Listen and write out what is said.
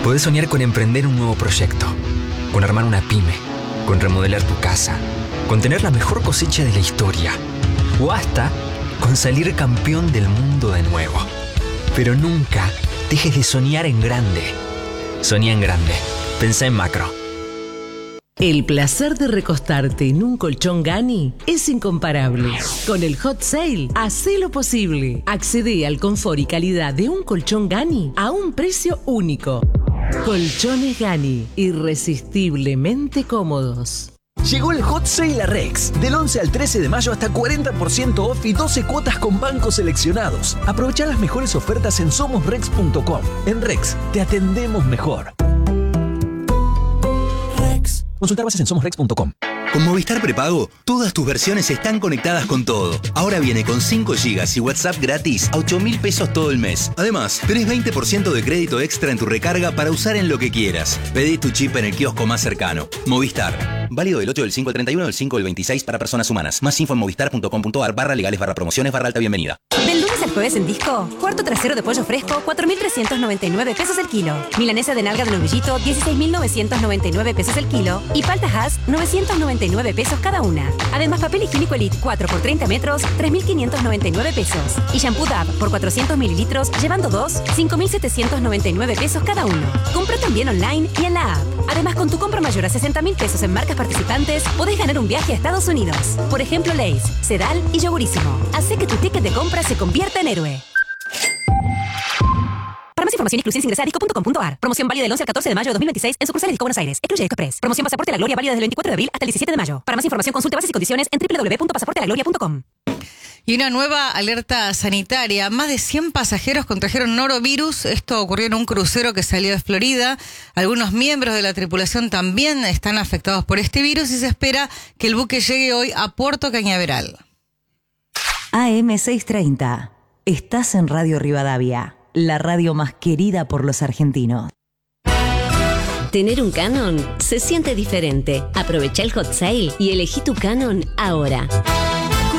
Podés soñar con emprender un nuevo proyecto, con armar una pyme, con remodelar tu casa, con tener la mejor cosecha de la historia o hasta con salir campeón del mundo de nuevo. Pero nunca dejes de soñar en grande. Soñá en grande. Pensá en macro. El placer de recostarte en un colchón Gani es incomparable. Con el Hot Sale, hacé lo posible. Accedé al confort y calidad de un colchón Gani a un precio único. Colchones Gani, irresistiblemente cómodos. Llegó el Hot Sale a Rex. Del 11 al 13 de mayo hasta 40% off y 12 cuotas con bancos seleccionados. Aprovecha las mejores ofertas en somosrex.com. En Rex, te atendemos mejor. Rex. Consultar bases en somosrex.com. Con Movistar Prepago, todas tus versiones están conectadas con todo. Ahora viene con 5 GB y WhatsApp gratis a 8.000 pesos todo el mes. Además, tenés 20% de crédito extra en tu recarga para usar en lo que quieras. Pedí tu chip en el kiosco más cercano. Movistar. Válido del 8 del 5 al 31 del 5 del 26 para personas humanas. Más info en movistar.com.ar/legales/promociones/alta bienvenida. Del lunes al jueves en Disco, cuarto trasero de pollo fresco, 4.399 pesos el kilo. Milanesa de nalga de novillito, 16.999 pesos el kilo. Y palta Hass, 999 pesos cada una. Además, papel higiénico Elite 4 por 30 metros, 3.599 pesos. Y shampoo Dove por 400 mililitros, llevando 2, 5.799 pesos cada uno. Compra también online y en la app. Además, con tu compra mayor a 60.000 pesos en marcas participantes, podés ganar un viaje a Estados Unidos. Por ejemplo, Lay's, Sedal y Yogurísimo. Hace que tu ticket de compra se convierta en héroe. Para más información, inclusiones, ingresa a disco.com.ar. Promoción válida del 11 al 14 de mayo de 2026 en sucursales Disco Buenos Aires. Excluye Disco Express. Promoción Pasaporte a la Gloria válida desde el 24 de abril hasta el 17 de mayo. Para más información, consulte bases y condiciones en www.pasaportealagloria.com. Y una nueva alerta sanitaria. Más de 100 pasajeros contrajeron norovirus. Esto ocurrió en un crucero que salió de Florida. Algunos miembros de la tripulación también están afectados por este virus y se espera que el buque llegue hoy a Puerto Cañaveral. AM630. Estás en Radio Rivadavia, la radio más querida por los argentinos. Tener un Canon se siente diferente. Aprovecha el Hot Sale y elegí tu Canon ahora.